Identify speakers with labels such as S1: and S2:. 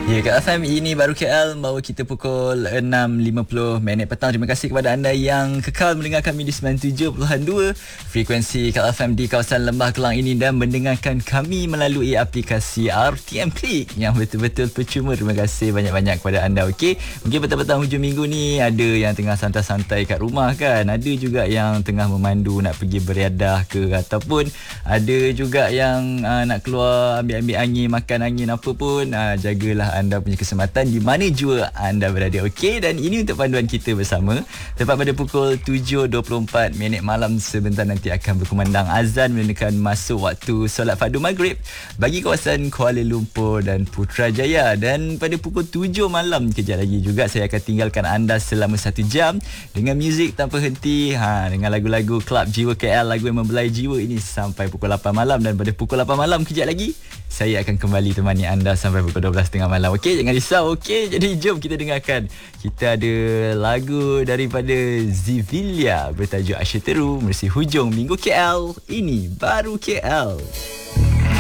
S1: Ya, Kak FM, ini baru KL membawa kita pukul 6.50 petang. Terima kasih kepada anda yang kekal mendengar kami di 97.2 frekuensi Kak FM di kawasan Lembah Kelang ini dan mendengarkan kami melalui aplikasi RTM Click yang betul-betul percuma. Terima kasih banyak-banyak kepada anda. Okey, mungkin petang-petang hujung minggu ni ada yang tengah santai-santai kat rumah kan, ada juga yang tengah memandu nak pergi beriadah ke, ataupun ada juga yang nak keluar ambil-ambil angin, makan angin apa pun. Jagalah anda punya kesempatan di mana jua anda berada. Okey, dan ini untuk panduan kita bersama. Tepat pada pukul 7.24 malam sebentar nanti akan berkumandang azan menandakan masuk waktu solat fardu maghrib bagi kawasan Kuala Lumpur dan Putrajaya. Dan pada pukul 7 malam kejap lagi juga saya akan tinggalkan anda selama 1 jam dengan muzik tanpa henti, dengan lagu-lagu Klub Jiwa KL, lagu yang membelai jiwa ini sampai pukul 8 malam. Dan pada pukul 8 malam kejap lagi saya akan kembali temani anda sampai pukul 12.30 malam. Okey, jangan risau. Okey, jadi jom kita dengarkan. Kita ada lagu daripada Zivilia bertajuk Asyateru. Menerusi hujung minggu KL. Ini baru KL.